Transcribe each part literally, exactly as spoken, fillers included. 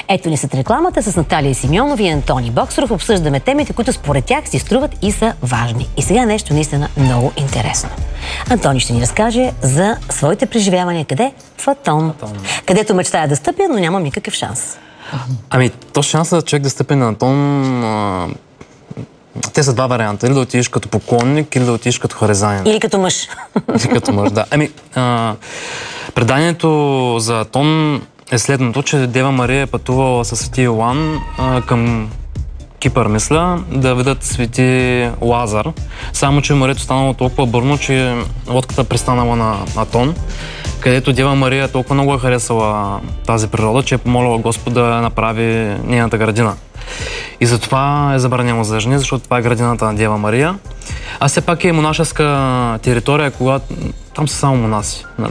Ето ни след рекламата с Наталия Симеонова и Антони Боксоров. Обсъждаме темите, които според тях си струват и са важни. И сега нещо наистина много интересно. Антони ще ни разкаже за своите преживявания къде? В Атон. Атон. Където мечтая да стъпя, но нямам никакъв шанс. Ами, то шансът човек да стъпи на Атон... А... Те са два варианта. Или да отидеш като поклонник, или да отидеш като хорезанин. Или като мъж. Или като мъж, да. Ами, а... преданието за Атон е следното, че Дева Мария е пътувала със свети Йоан а, към Кипър, мисля, да видят свети Лазар. Само, че морето станало толкова бърно, че лодката пристанала на Атон, където Дева Мария толкова много е харесала тази природа, че е помолила Господа да направи нейната градина. И затова е забранено за жени, защото това е градината на Дева Мария. А все пак е монашеска територия, когато там са само монаси. Нали?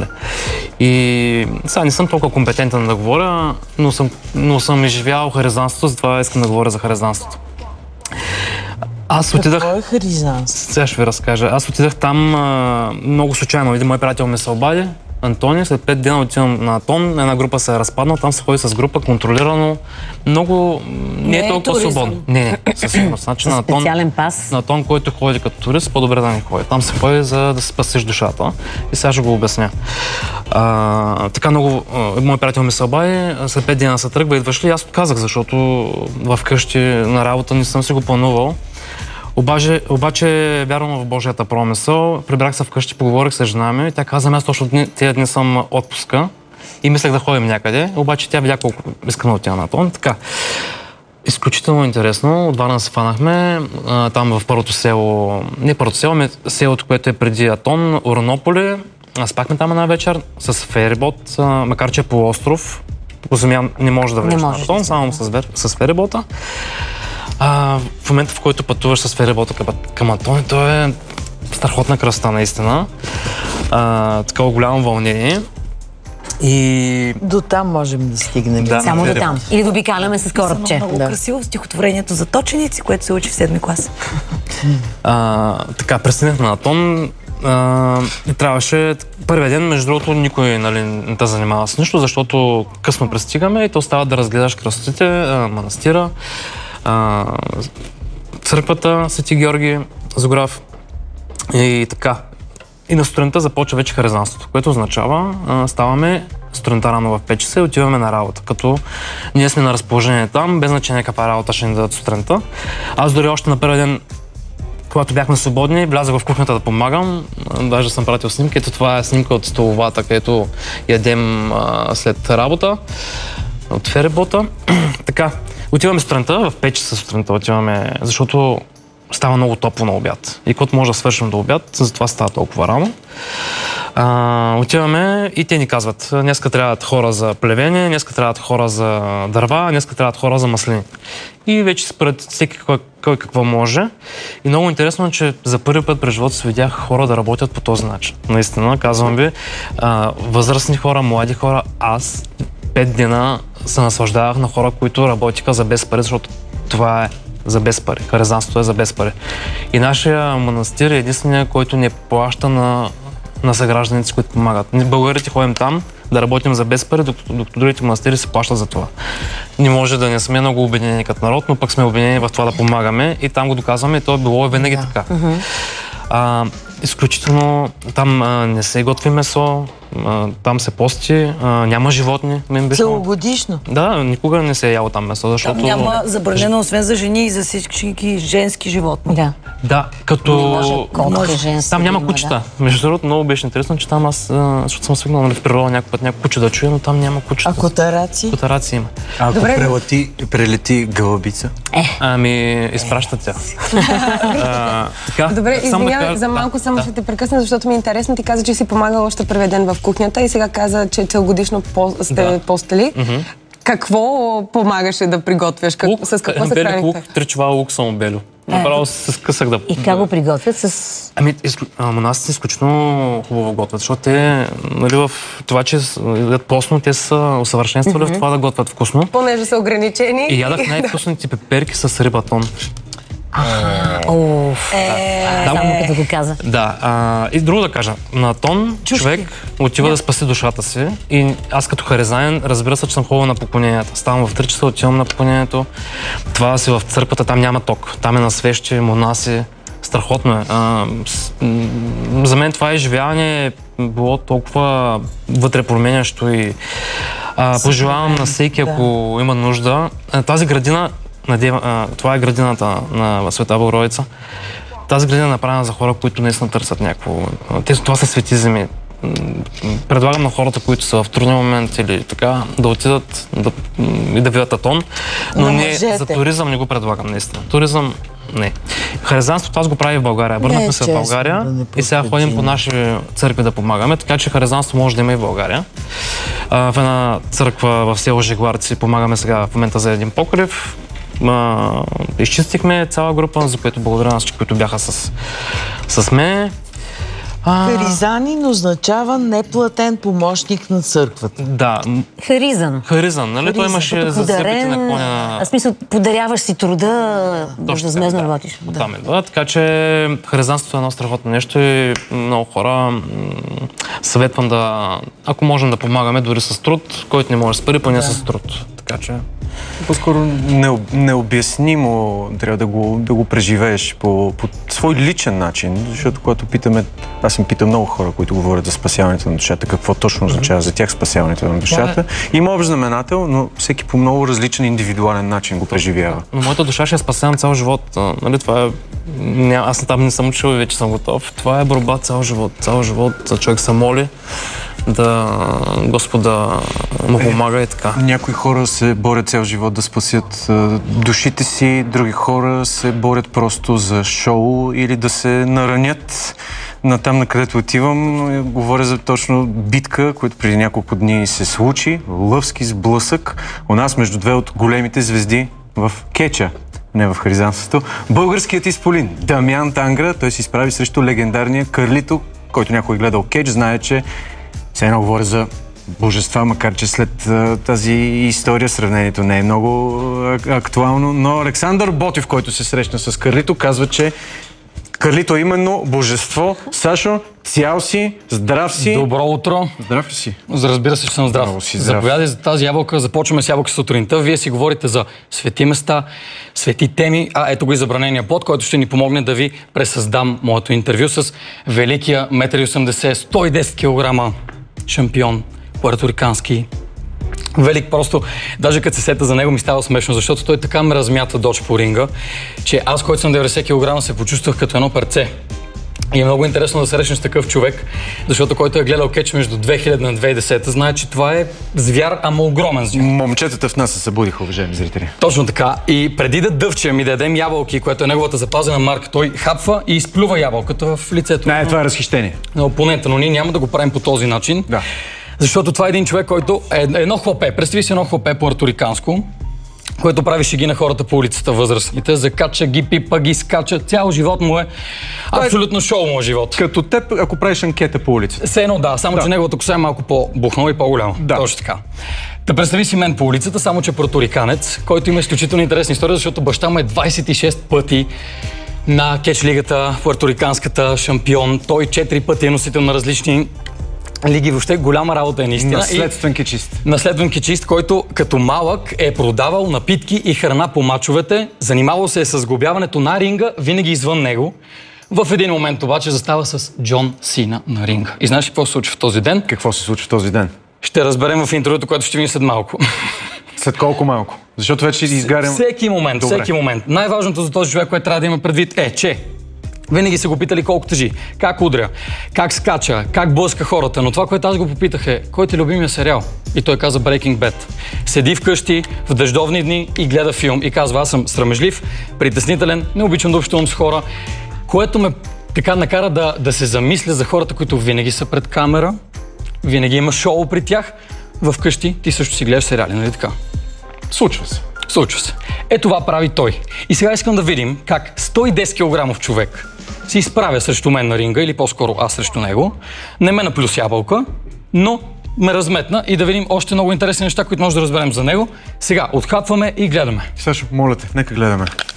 И сега не съм толкова компетентен да говоря, но съм, но съм изживял харизанството, затова искам да говоря за харизанството. Аз отидах... Какво е харизанство? Сега ще ви разкажа. Аз отидах там а, много случайно. Един мой приятел ме се обади, Антони, след пет дена отивам на Атон, една група се е разпаднала, там се ходи с група, контролирано, много... Не, не е толкова свободно. Не, не, със сигурност. Значи, на Атон, специален пас. На Атон, който ходи като турист, по-добре да не ходи. Там се ходи за да се спасиш душата. И сега ще го обясня. А, така много... Мой приятел ми се обади, след пет дена се тръгва, идваш ли? Аз отказах, защото вкъщи на работа не съм си го планувал. Обаче, обаче вярвам в Божията промисъл. Прибрах се вкъщи, поговорих с жена ми. Тя каза, аз точно дни, тези дни съм отпуска и мислех да ходим някъде. Обаче тя видя колко искам да отида на Атон. Така. Изключително интересно. От Варна се фанахме. Там в първото село, не първото село, ами селото, което е преди Атон, Уранополе. Спахме там една вечер с ферибот, макар че е полуостров. По земя не може да влезеш на Атон, само с, с ферибота. А, в момента, в който пътуваш с ферибота към Атон, то е страхотна красота, наистина. А, такова голямо вълнение. И... До там можем да стигнем. Да, само до там. Или да обикаляме с корабче. Много да. Красиво в стихотворението за точеници, което се учи в седми клас. А, така, пристигнахме на Атон. А, и трябваше... Първият ден, между другото, никой, нали, не те занимава с нищо, защото късно пристигаме и то става да разгледаш красотите, манастира, а, църквата Свети Георги Зограф и така. И на сутринта започва вече харизанството, което означава, а, ставаме сутринта рано в пет часа и отиваме на работа, като ние сме на разположение там, без значение каква работа ще ни дадат сутринта. Аз дори още на първи ден, когато бяхме свободни, влязах в кухнята да помагам, даже съм пратил снимки. Ето това е снимка от столовата, където ядем а, след работа, от ферибота. Така, отиваме сутринта, в пет часа сутринта отиваме, защото става много топло на обяд. И когато може да свършим до обяд, затова става толкова рано. А, отиваме и те ни казват, днеска трябват хора за плевене, днеска трябват хора за дърва, днеска трябват хора за маслини. И вече според всеки кой, кой какво може. И много интересно е, че за първи път през живота си видях хора да работят по този начин. Наистина, казвам ви, а, възрастни хора, млади хора, аз пет дена се наслаждавах на хора, които работиха за без пари, защото това е за без пари. Харизанството е за без пари. И нашия манастир е единствения, който не плаща на, на съгражданите, които помагат. Българите ходим там да работим за без пари, докато, докато другите манастири се плащат за това. Не може да не сме много обединени като народ, но пък сме обединени в това да помагаме и там го доказваме и то е било винаги така. Uh-huh. А, изключително там а, не се готви месо, а, там се пости, а, няма животни. Целогодишно? Да, никога не се е яло там месо, защото... Там няма забранено, освен за жени и за всички женски животни. Да. Да, като... Котки, женски, там няма има, кучета. Да. Между другото, много беше интересно, че там аз, защото съм свикнал, нали, в природа някой път някой куче да чуя, но там няма кучета. А котараци? Котараци има. А ако прелети, прелети гълъбица? Е. Ами, изпращат тя. а, така, Добре, извинявай, да, за малко да, само да. ще те прекъсна, защото ми е интересно. Ти каза, че си помагал още първия ден в кухнята и сега каза, че целогодишно по- сте да. постели. Mm-hmm. Какво помагаше да приготвяш? Как, лук, с какво се бели хранихте? лук, три чувала лук само белю. Направо се скъсах да... И как го приготвят с... Ами, изклю... монасите изключително хубаво готвят, защото те, нали, в това, че ядат постно, те са усъвършенствали mm-hmm. в това да готвят вкусно. Понеже са ограничени. И ядах най-вкусните пеперки с рибатон. Уф, само като го каза. Да, а, и друго да кажа. На Антон човек отива да спаси душата си и аз като харизанин, разбира се, че съм ходил на поклоненията. Ставам в три часа, отивам на поклонението. Това си в църквата, там няма ток. Там е на свещи, монаси. Страхотно е. А, с, м- за мен това изживяване е било толкова вътре променящо и а, пожелавам на всеки, ако има нужда. Тази градина, надева, а, това е градината на Света Богородица. Тази градина е направена за хора, които наистина търсят някакво... Те, това са свети земи. Предлагам на хората, които са в труден момент или така, да отидат да, и да видят Антон, но не за туризъм не го предлагам наистина. Туризъм не. Харизанството аз го прави в България. Върнахме се в България да и сега ходим по наши църкви да помагаме, така че харизанство може да има и в България. А, в една църква в село Жегларци помагаме сега в момента за един покрив. А, изчистихме цяла група, за което благодаря на всички, които бяха с, с мен. А... Харизанин означава неплатен помощник на църквата. Да. Харизан. Харизан, нали? Той имаше за зъбите на коня. В смисъл, подаряваш си труда, безвъзмездно да, работиш. Да. Там е, да. Така че харизанството е едно страхотно нещо и много хора м- съветвам да, ако можем да помагаме дори с труд, който не може с пари, поне да. С труд. Така че... По-скоро необ, необяснимо трябва да го, да го преживееш по, по свой личен начин, защото когато питаме, аз съм питал много хора, които говорят за спасяването на душата, какво точно означава за тях спасяването на душата. Има общ знаменател, но всеки по много различен индивидуален начин го преживява. Но моята душа ще е спасявам цял живот. Нали, това е... Аз там не съм учил и вече съм готов. Това е борба цял живот. Цял живот човек се моли да Господа му помага и така. Някои хора се борят цял живот да спасят а, душите си, други хора се борят просто за шоу или да се наранят. На там, на където отивам, говоря за точно битка, която преди няколко дни се случи. Лъвски сблъсък у нас между две от големите звезди в кетча, не в харизанството. Българският изполин Дамян Тангра, той се изправи срещу легендарния Кърлито, който някой гледал кетч, знае, че все едно говоря за божества, макар че след а, тази история сравнението не е много а, актуално, но Александър Ботев, който се срещна с Кърлито, казва, че Кърлито е именно божество. Сашо, цял си, здрав си. Добро утро. Здрав ли си? Разбира се, че съм здрав. Си здрав. Заповядай за тази ябълка. Започваме с ябълка сутринта. Вие си говорите за свети места, свети теми. А ето го и забранения плод, който ще ни помогне да ви пресъздам моето интервю с великия едно и осемдесет, сто и десет килограма шампион, пуерторикански. Велик просто, даже като се сета за него ми става смешно, защото той така ме размята доч по ринга, че аз, който съм деветдесет килограма, се почувствах като едно парце. И е много интересно да срещнеш такъв човек, защото който е гледал кетч между две хиляди на две хиляди и десета, знае, че това е звяр, ама огромен звяр. Момчетата в нас се събудиха, уважаеми зрители. Точно така. И преди да дъвчем и да ядем ябълки, което е неговата запазена марка, той хапва и изплюва ябълката в лицето. Не, това е разхищение. На опонента, но ние няма да го правим по този начин. Да. Защото това е един човек, който е едно хлапе. Представи си едно хлапе пуерториканско, което прави шеги на хората по улицата, възрастните. Закача ги, пипа ги, скача. Цял живот му е абсолютно шоу му е живот. Като теб, ако правиш анкета по улицата. Все едно да, само да. Че неговата коса е малко по-бухнала и по-голяма. Да. Точно така. Да представи си мен по улицата, само че пуерториканец, който има изключително интересна история, защото баща му е двайсет и шест пъти на кетч лигата, пуерториканската шампион. Той четири пъти е носител на различни лиги. Въобще голяма работа е наистина. Наследствен кетчист. Наследствен кетчист, който като малък е продавал напитки и храна по мачовете, занимавал се е с сглобяването на ринга, винаги извън него. В един момент обаче застава с Джон Сина на ринга. И знаеш ли какво се случва в този ден? Какво се случва в този ден? Ще разберем в интервюто, което ще видим след малко. След колко малко? Защото вече изгарям... Всеки момент, Добре. всеки момент. Най-важното за този човек, което трябва да има предвид е, че винаги са го питали колко тежи, как удря, как скача, как блъска хората, но това, което аз го попитах е, кой ти любимия сериал? И той каза Breaking Bad. Седи вкъщи в дъждовни дни и гледа филм и казва, аз съм срамежлив, притеснителен, не обичам да общувам с хора, което ме така накара да, да се замисля за хората, които винаги са пред камера, винаги има шоу при тях, вкъщи ти също си гледаш сериали, нали така? Случва се. Случва се. Е, това прави той. И сега искам да видим как сто и десет килограмов човек се изправя срещу мен на ринга, или по-скоро аз срещу него, не ме на плюс ябълка, но ме разметна и да видим още много интересни неща, които може да разберем за него. Сега отхапваме и гледаме. Сашо, моля те, нека гледаме.